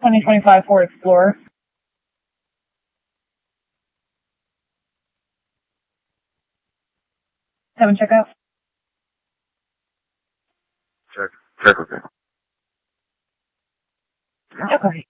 2025 Ford Explorer. Having checkout? Check. Check, okay. Okay.